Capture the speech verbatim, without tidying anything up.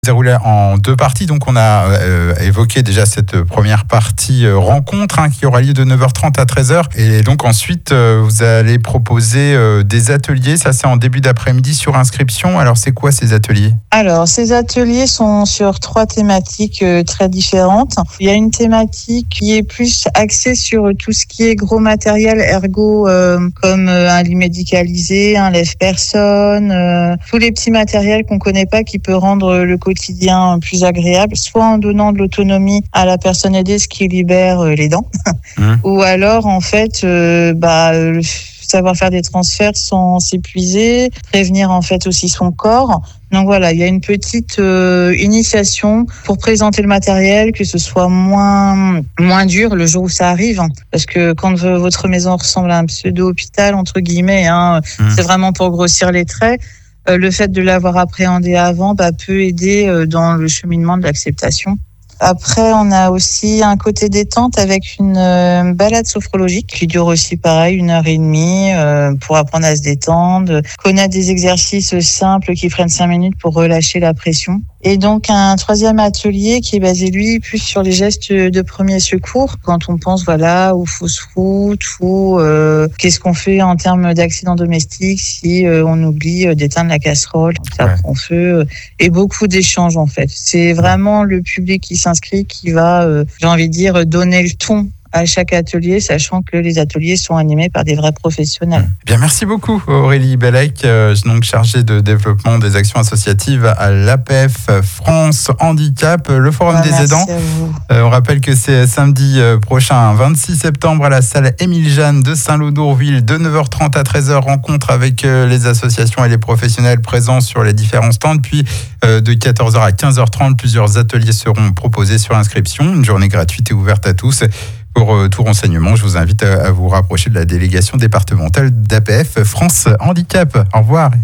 Déroulé en deux parties, donc on a euh, évoqué déjà cette première partie euh, rencontre hein, qui aura lieu de neuf heures trente à treize heures et donc ensuite euh, vous allez proposer euh, des ateliers, ça c'est en début d'après-midi sur inscription. Alors c'est quoi ces ateliers ? Alors ces ateliers sont sur trois thématiques euh, très différentes. Il y a une thématique qui est plus axée sur tout ce qui est gros matériel ergo euh, comme euh, un lit médicalisé, un lève-personne, euh, tous les petits matériels qu'on connaît pas qui peut rendre le quotidien plus agréable, soit en donnant de l'autonomie à la personne aidée, ce qui libère les dents, mmh. ou alors en fait, euh, bah, euh, savoir faire des transferts sans s'épuiser, prévenir en fait aussi son corps. Donc voilà, il y a une petite euh, initiation pour présenter le matériel, que ce soit moins moins dur le jour où ça arrive, hein, parce que quand votre maison ressemble à un pseudo-hôpital entre guillemets, hein, mmh. c'est vraiment pour grossir les traits. Euh, le fait de l'avoir appréhendé avant bah, peut aider euh, dans le cheminement de l'acceptation. Après, on a aussi un côté détente avec une euh, balade sophrologique qui dure aussi pareil une heure et demie euh, pour apprendre à se détendre, connaître des exercices simples qui prennent cinq minutes pour relâcher la pression. Et donc un troisième atelier qui est basé lui plus sur les gestes de premier secours quand on pense voilà aux fausses routes ou euh, qu'est-ce qu'on fait en termes d'accident domestique si euh, on oublie d'éteindre la casserole, ça ouais. prend feu et beaucoup d'échanges en fait. C'est vraiment le public qui s'inscrit qui va, euh, j'ai envie de dire, donner le ton à chaque atelier, sachant que les ateliers sont animés par des vrais professionnels. Bien, merci beaucoup Aurélie Bellec, euh, donc chargée de développement des actions associatives à l'A P F France Handicap, le Forum ah, des aidants. Euh, on rappelle que c'est samedi prochain, vingt-six septembre, à la salle Émile Jeanne de Saint-Lô-d'Ourville, de neuf heures trente à treize heures, rencontre avec euh, les associations et les professionnels présents sur les différents stands. Puis euh, de quatorze heures à quinze heures trente, plusieurs ateliers seront proposés sur inscription. Une journée gratuite et ouverte à tous. Pour euh, tout renseignement, je vous invite à, à vous rapprocher de la délégation départementale d'A P F France Handicap. Au revoir.